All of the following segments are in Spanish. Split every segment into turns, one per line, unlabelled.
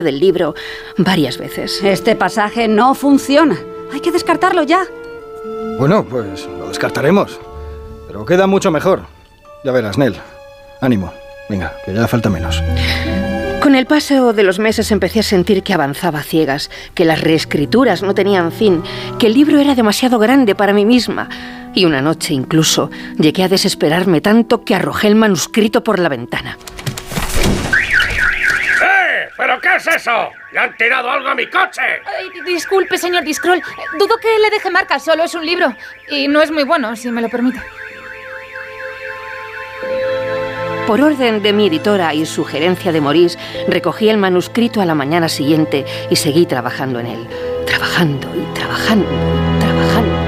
del libro varias veces.
Este pasaje no funciona. Hay que descartarlo ya.
Bueno, pues lo descartaremos. Pero queda mucho mejor. Ya verás, Nell. Ánimo. Venga, que ya falta menos.
Con el paso de los meses empecé a sentir que avanzaba a ciegas, que las reescrituras no tenían fin, que el libro era demasiado grande para mí misma. Y una noche incluso llegué a desesperarme tanto que arrojé el manuscrito por la ventana.
¿Pero qué es eso? ¡Le han tirado algo a mi coche!
Disculpe, señor Discroll. Dudo que le deje marcas, solo es un libro. Y no es muy bueno, si me lo permite.
Por orden de mi editora y sugerencia de Maurice, recogí el manuscrito a la mañana siguiente y seguí trabajando en él. Trabajando y trabajando y trabajando.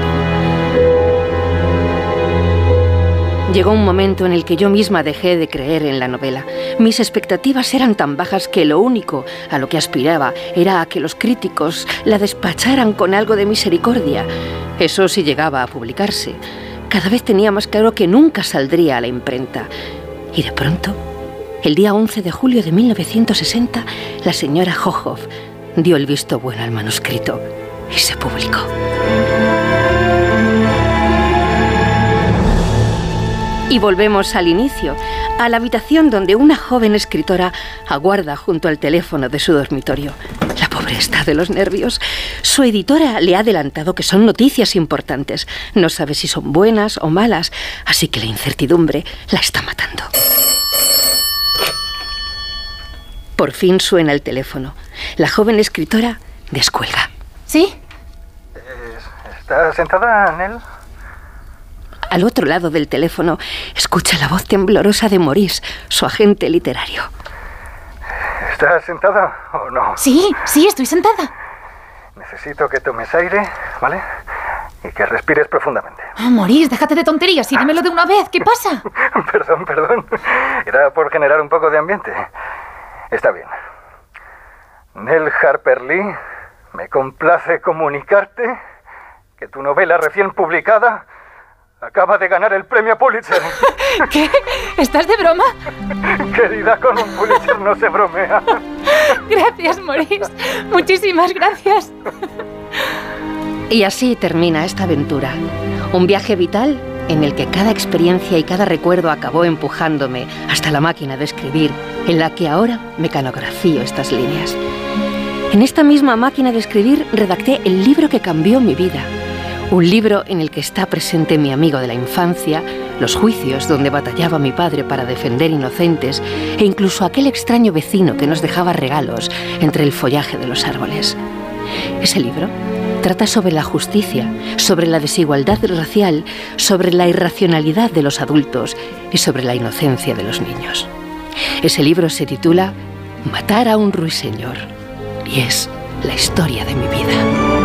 Llegó un momento en el que yo misma dejé de creer en la novela. Mis expectativas eran tan bajas que lo único a lo que aspiraba era a que los críticos la despacharan con algo de misericordia. Eso sí llegaba a publicarse. Cada vez tenía más claro que nunca saldría a la imprenta. Y de pronto, el día 11 de julio de 1960, la señora Hohoff dio el visto bueno al manuscrito y se publicó. Y volvemos al inicio, a la habitación donde una joven escritora aguarda junto al teléfono de su dormitorio. La pobre está de los nervios. Su editora le ha adelantado que son noticias importantes. No sabe si son buenas o malas, así que la incertidumbre la está matando. Por fin suena el teléfono. La joven escritora descuelga.
¿Sí?
¿Está sentada, Nell?
Al otro lado del teléfono, escucha la voz temblorosa de Maurice, su agente literario.
¿Estás sentada o no?
Sí, estoy sentada.
Necesito que tomes aire, ¿vale? Y que respires profundamente.
Oh, Maurice, déjate de tonterías y dímelo de una vez. ¿Qué pasa?
Perdón. Era por generar un poco de ambiente. Está bien. Nell Harper Lee, me complace comunicarte que tu novela recién publicada acaba de ganar el premio Pulitzer.
¿Qué? ¿Estás de broma?
Querida, con un Pulitzer no se bromea.
Gracias, Maurice. Muchísimas gracias.
Y así termina esta aventura. Un viaje vital en el que cada experiencia y cada recuerdo acabó empujándome hasta la máquina de escribir, en la que ahora mecanografío estas líneas. En esta misma máquina de escribir redacté el libro que cambió mi vida. Un libro en el que está presente mi amigo de la infancia, los juicios donde batallaba mi padre para defender inocentes e incluso aquel extraño vecino que nos dejaba regalos entre el follaje de los árboles. Ese libro trata sobre la justicia, sobre la desigualdad racial, sobre la irracionalidad de los adultos y sobre la inocencia de los niños. Ese libro se titula Matar a un ruiseñor y es la historia de mi vida.